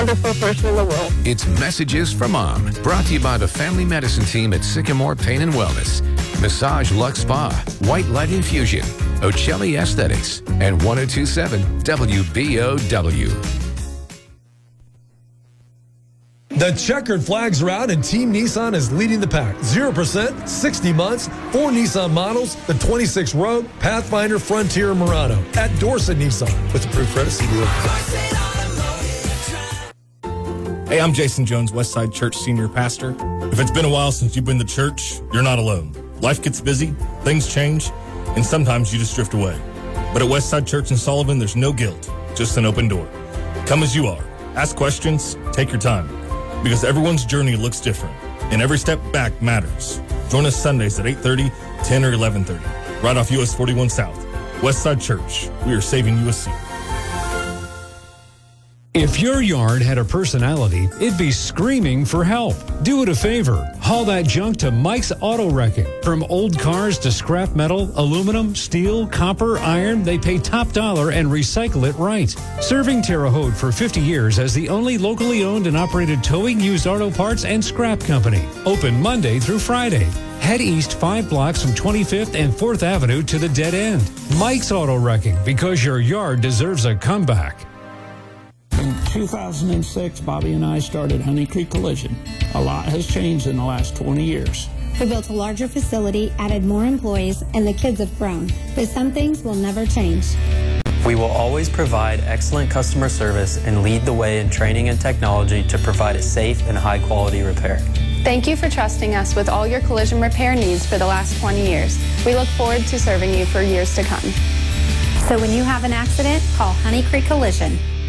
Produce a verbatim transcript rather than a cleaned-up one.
wonderful person in the world. It's Messages from Mom, brought to you by the Family Medicine Team at Sycamore Pain and Wellness, Massage Lux Spa, White Light Infusion, Ocelli Aesthetics, and one oh two point seven W B O W. The checkered flags are out and Team Nissan is leading the pack. zero percent, sixty months, four Nissan models, the twenty-six Rogue, Pathfinder, Frontier, Murano. At Dorset Nissan with approved credit C D O. Hey, I'm Jason Jones, Westside Church Senior Pastor. If it's been a while since you've been to church, you're not alone. Life gets busy, things change, and sometimes you just drift away. But at Westside Church in Sullivan, there's no guilt, just an open door. Come as you are. Ask questions, take your time. Because everyone's journey looks different, and every step back matters. Join us Sundays at eight thirty, ten, or eleven thirty, right off U S forty-one South. Westside Church, we are saving you a seat. If your yard had a personality, it'd be screaming for help. Do it a favor. Haul that junk to Mike's Auto Wrecking. From old cars to scrap metal, aluminum, steel, copper, iron, they pay top dollar and recycle it right. Serving Terre Haute for fifty years as the only locally owned and operated towing, used auto parts, and scrap company. Open Monday through Friday. Head east five blocks from twenty-fifth and fourth Avenue to the dead end. Mike's Auto Wrecking, because your yard deserves a comeback. In two thousand six, Bobby and I started Honey Creek Collision. A lot has changed in the last twenty years. We built a larger facility, added more employees, and the kids have grown. But some things will never change. We will always provide excellent customer service and lead the way in training and technology to provide a safe and high-quality repair. Thank you for trusting us with all your collision repair needs for the last twenty years. We look forward to serving you for years to come. So when you have an accident, call Honey Creek Collision.